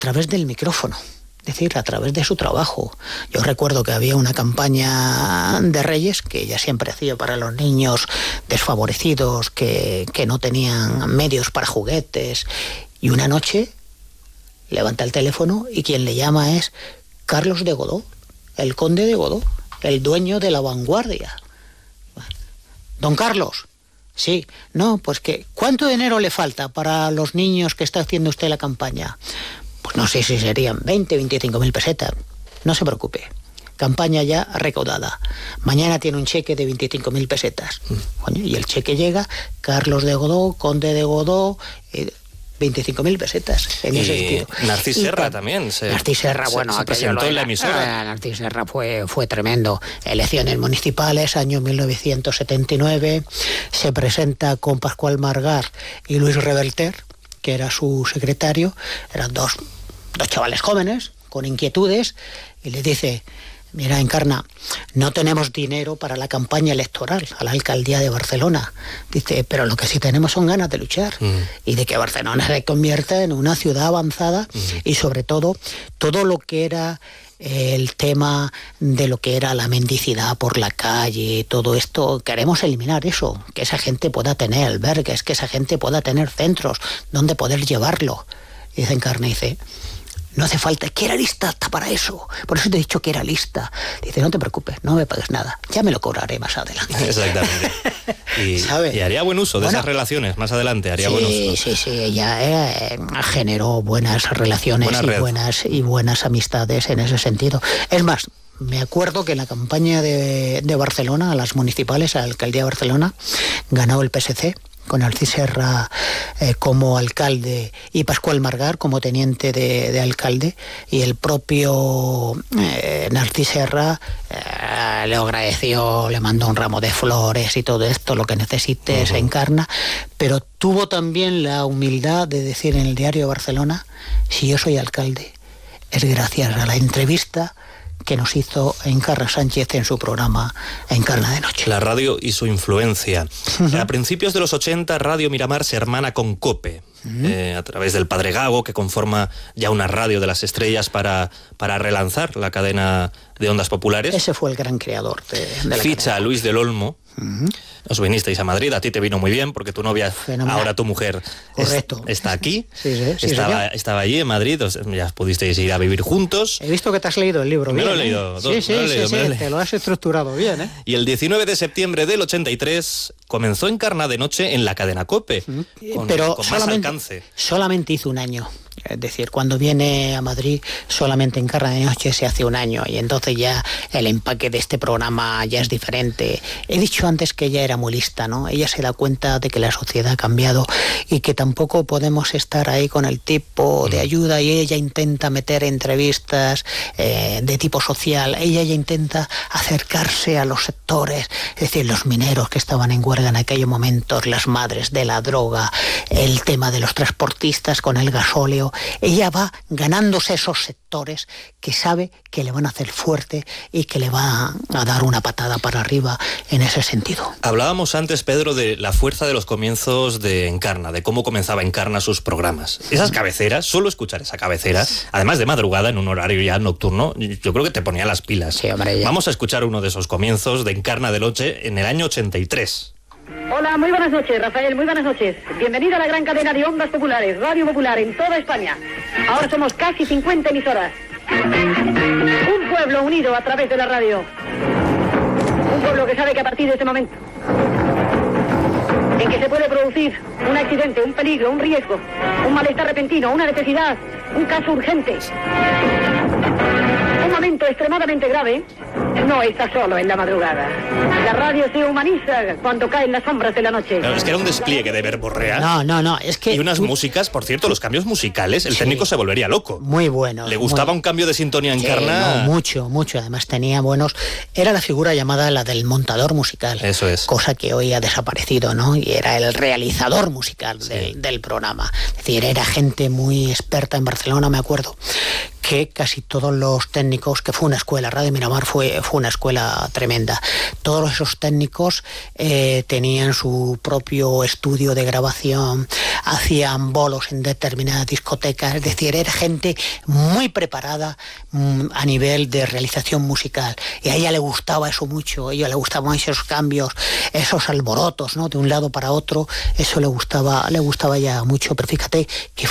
través del micrófono, es decir, a través de su trabajo. Yo recuerdo que había una campaña de Reyes que ella siempre hacía para los niños desfavorecidos que no tenían medios para juguetes, y una noche levanta el teléfono y quien le llama es Carlos de Godó, el conde de Godó, el dueño de La Vanguardia. Don Carlos, sí, no, pues que ¿cuánto dinero le falta para los niños que está haciendo usted la campaña? Pues no sé si serían 20, 25.000 pesetas. No se preocupe. Campaña ya recaudada. Mañana tiene un cheque de 25.000 pesetas. Coño, y el cheque llega, Carlos de Godó, conde de Godó, 25.000 pesetas en ese sentido. Narcís Serra también. Narcís Serra, bueno, se presentó en la emisora. Narcís Serra fue tremendo. Elecciones municipales, año 1979. Se presenta con Pascual Margar y Luis Reverter, que era su secretario. Eran dos chavales jóvenes con inquietudes, y les dice: mira, Encarna, no tenemos dinero para la campaña electoral a la alcaldía de Barcelona. Dice, pero lo que sí tenemos son ganas de luchar y de que Barcelona se convierta en una ciudad avanzada y sobre todo lo que era el tema de lo que era la mendicidad por la calle, todo esto, queremos eliminar eso, que esa gente pueda tener albergues, que esa gente pueda tener centros donde poder llevarlo. Y dice Encarna, dice, no hace falta, que era lista hasta para eso. Por eso te he dicho que era lista. Dice, no te preocupes, no me pagues nada. Ya me lo cobraré más adelante. Exactamente. Y haría buen uso de esas relaciones más adelante. Haría buen uso. Sí. Ella generó buenas relaciones y buenas amistades en ese sentido. Es más, me acuerdo que en la campaña de Barcelona, a las municipales, a la alcaldía de Barcelona, ganó el PSC, con Narcís Serra como alcalde y Pascual Margar como teniente de alcalde, y el propio Narcís Serra le agradeció, le mandó un ramo de flores y todo esto, lo que necesites, Encarna, pero tuvo también la humildad de decir en el diario de Barcelona, si yo soy alcalde, es gracias a la entrevista que nos hizo Encarna Sánchez en su programa Encarna de Noche. La radio y su influencia. A principios de los 80, Radio Miramar se hermana con COPE, a través del Padre Gago, que conforma ya una radio de las estrellas para relanzar la cadena de ondas populares. Ese fue el gran creador de la Ficha cadena. a Luis del Olmo. Os vinisteis a Madrid, a ti te vino muy bien porque tu novia, fenomenal, ahora tu mujer, está aquí. Estaba allí en Madrid, ya pudisteis ir a vivir juntos. He visto que te has leído el libro. Me bien, lo he leído. Sí, te lo has estructurado bien. Y el 19 de septiembre del 83 comenzó Encarna de Noche en la cadena COPE, pero con más alcance. Solamente hizo un año. Es decir, cuando viene a Madrid solamente Encarna de Noche se hace un año, y entonces ya el empaque de este programa ya es diferente. He dicho antes que ella era muy lista, ¿no? Ella se da cuenta de que la sociedad ha cambiado y que tampoco podemos estar ahí con el tipo de ayuda, y ella intenta meter entrevistas de tipo social. Ella ya intenta acercarse a los sectores, es decir, los mineros que estaban en huelga en aquellos momentos, las madres de la droga, el tema de los transportistas con el gasóleo. Ella va ganándose esos sectores que sabe que le van a hacer fuerte y que le va a dar una patada para arriba en ese sentido. Hablábamos antes, Pedro, de la fuerza de los comienzos de Encarna, de cómo comenzaba Encarna sus programas. Esas cabeceras, solo escuchar esa cabecera, además de madrugada, en un horario ya nocturno, yo creo que te ponía las pilas. Sí, hombre, ya. Vamos a escuchar uno de esos comienzos de Encarna de Noche en el año 83. Hola, muy buenas noches, Rafael, muy buenas noches. Bienvenido a la gran cadena de ondas populares, Radio Popular, en toda España. Ahora somos casi 50 emisoras. Un pueblo unido a través de la radio. Un pueblo que sabe que a partir de este momento, en que se puede producir un accidente, un peligro, un riesgo, un malestar repentino, una necesidad, un caso urgente, un momento extremadamente grave, no está solo en la madrugada. La radio se humaniza cuando caen las sombras de la noche. Claro, es que era un despliegue de verborrea. No, es que... Y unas músicas, por cierto, los cambios musicales, el técnico se volvería loco. Muy bueno. Le gustaba un cambio de sintonía a Encarna. Mucho. Además tenía buenos... Era la figura llamada la del montador musical. Eso es. Cosa que hoy ha desaparecido, ¿no? Y era el realizador musical del programa. Es decir, era gente muy experta en Barcelona, me acuerdo, que casi todos los técnicos, que fue una escuela, Radio Miramar fue una escuela tremenda. Todos esos técnicos tenían su propio estudio de grabación, hacían bolos en determinadas discotecas, es decir, era gente muy preparada a nivel de realización musical, y a ella le gustaba eso mucho, a ella le gustaban esos cambios, esos alborotos, ¿no?, de un lado para otro, eso le gustaba ya mucho, pero fíjate que